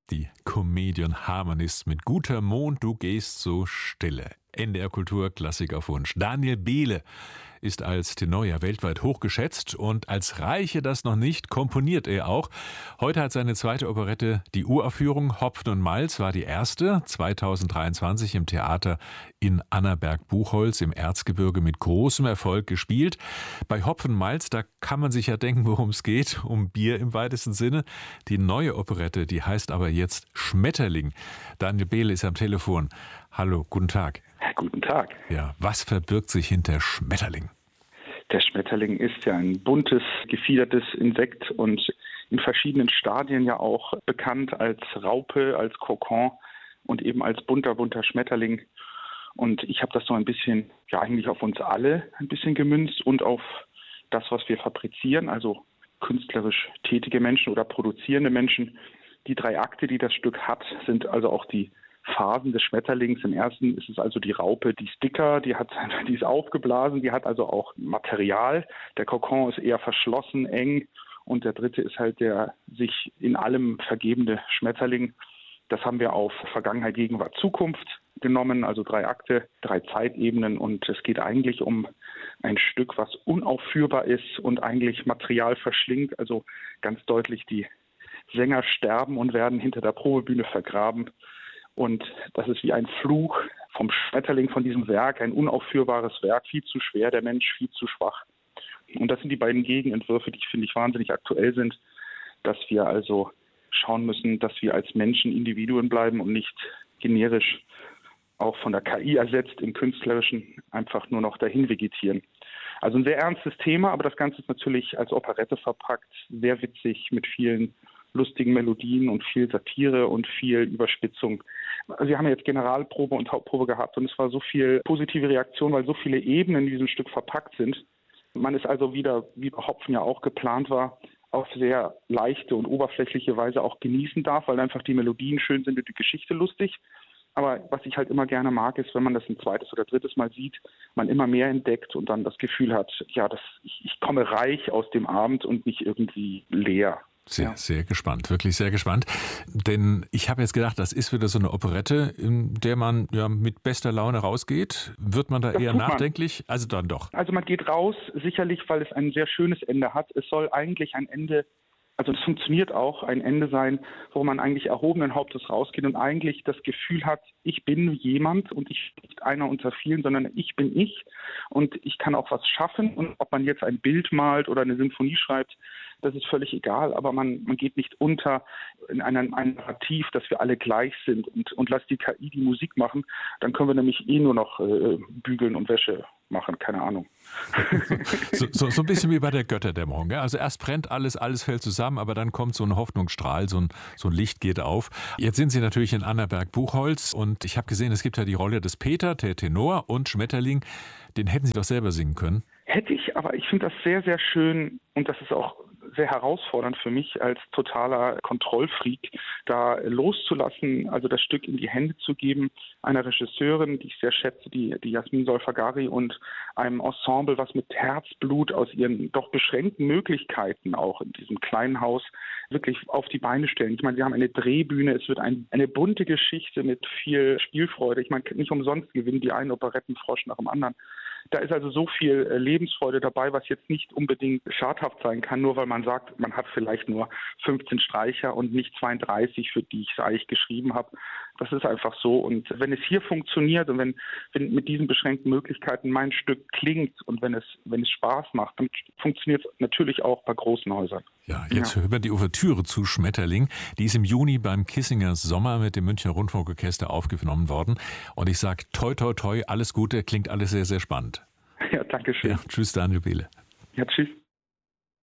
Die Comedian Harmonists mit Guter Mond, du gehst so stille. NDR Kultur, Klassik auf Wunsch. Daniel Behle ist als Tenor ja weltweit hochgeschätzt und als Reiche das noch nicht, komponiert er auch. Heute hat seine zweite Operette, die Uraufführung Hopfen und Malz, war die erste, 2023 im Theater in Annaberg-Buchholz im Erzgebirge mit großem Erfolg gespielt. Bei Hopfen und Malz, da kann man sich ja denken, worum es geht, um Bier im weitesten Sinne. Die neue Operette, die heißt aber jetzt Schmetterling. Daniel Behle ist am Telefon. Hallo, guten Tag. Guten Tag. Ja, was verbirgt sich hinter Schmetterling? Der Schmetterling ist ja ein buntes, gefiedertes Insekt und in verschiedenen Stadien ja auch bekannt als Raupe, als Kokon und eben als bunter Schmetterling. Und ich habe das so ein bisschen, ja eigentlich auf uns alle ein bisschen gemünzt und auf das, was wir fabrizieren, also künstlerisch tätige Menschen oder produzierende Menschen. Die 3 Akte, die das Stück hat, sind also auch die Phasen des Schmetterlings. Im ersten ist es also die Raupe, die ist dicker, die ist aufgeblasen, die hat also auch Material. Der Kokon ist eher verschlossen, eng. Und der dritte ist halt der sich in allem vergebende Schmetterling. Das haben wir auf Vergangenheit, Gegenwart, Zukunft genommen, also 3 Akte, 3 Zeitebenen. Und es geht eigentlich um ein Stück, was unaufführbar ist und eigentlich Material verschlingt. Also ganz deutlich, die Sänger sterben und werden hinter der Probebühne vergraben. Und das ist wie ein Fluch vom Schmetterling, von diesem Werk, ein unaufführbares Werk, viel zu schwer, der Mensch viel zu schwach. Und das sind die beiden Gegenentwürfe, die, finde ich, wahnsinnig aktuell sind, dass wir also schauen müssen, dass wir als Menschen Individuen bleiben und nicht generisch auch von der KI ersetzt im Künstlerischen einfach nur noch dahin vegetieren. Also ein sehr ernstes Thema, aber das Ganze ist natürlich als Operette verpackt, sehr witzig mit vielen lustigen Melodien und viel Satire und viel Überspitzung. Also wir haben jetzt Generalprobe und Hauptprobe gehabt und es war so viel positive Reaktion, weil so viele Ebenen in diesem Stück verpackt sind. Man ist also wieder, wie bei Hopfen ja auch geplant war, auf sehr leichte und oberflächliche Weise auch genießen darf, weil einfach die Melodien schön sind und die Geschichte lustig. Aber was ich halt immer gerne mag, ist, wenn man das ein zweites oder drittes Mal sieht, man immer mehr entdeckt und dann das Gefühl hat, ja, ich komme reich aus dem Abend und nicht irgendwie leer. Sehr gespannt, wirklich sehr gespannt. Denn ich habe jetzt gedacht, das ist wieder so eine Operette, in der man ja mit bester Laune rausgeht. Wird man da eher nachdenklich? Also dann doch. Also man geht raus, sicherlich, weil es ein sehr schönes Ende hat. Es soll eigentlich ein Ende, also es funktioniert auch, ein Ende sein, wo man eigentlich erhobenen Hauptes rausgeht und eigentlich das Gefühl hat, ich bin jemand und ich bin nicht einer unter vielen, sondern ich bin ich und ich kann auch was schaffen. Und ob man jetzt ein Bild malt oder eine Symphonie schreibt, das ist völlig egal, aber man geht nicht unter in einem Narrativ, dass wir alle gleich sind und lasst die KI die Musik machen, dann können wir nämlich nur noch bügeln und Wäsche machen, keine Ahnung. So ein bisschen wie bei der Götterdämmerung. Ja? Also erst brennt alles fällt zusammen, aber dann kommt so ein Hoffnungsstrahl, so ein Licht geht auf. Jetzt sind Sie natürlich in Annaberg-Buchholz und ich habe gesehen, es gibt ja die Rolle des Peter, der Tenor und Schmetterling. Den hätten Sie doch selber singen können. Hätte ich, aber ich finde das sehr, sehr schön und das ist auch sehr herausfordernd für mich als totaler Kontrollfreak, da loszulassen, also das Stück in die Hände zu geben, einer Regisseurin, die ich sehr schätze, die Jasmin Solfagari und einem Ensemble, was mit Herzblut aus ihren doch beschränkten Möglichkeiten auch in diesem kleinen Haus wirklich auf die Beine stellen. Ich meine, wir haben eine Drehbühne, es wird eine bunte Geschichte mit viel Spielfreude. Ich meine, nicht umsonst gewinnen die einen Operettenfrosch nach dem anderen. Da ist also so viel Lebensfreude dabei, was jetzt nicht unbedingt schadhaft sein kann, nur weil man sagt, man hat vielleicht nur 15 Streicher und nicht 32, für die ich es eigentlich geschrieben habe. Das ist einfach so. Und wenn es hier funktioniert und wenn mit diesen beschränkten Möglichkeiten mein Stück klingt und wenn es Spaß macht, dann funktioniert es natürlich auch bei großen Häusern. Ja, jetzt hören wir die Ouvertüre zu Schmetterling. Die ist im Juni beim Kissinger Sommer mit dem Münchner Rundfunkorchester aufgenommen worden. Und ich sage toi, toi, toi, alles Gute, klingt alles sehr, sehr spannend. Ja, danke schön. Ja, tschüss, Daniel Behle. Ja, tschüss.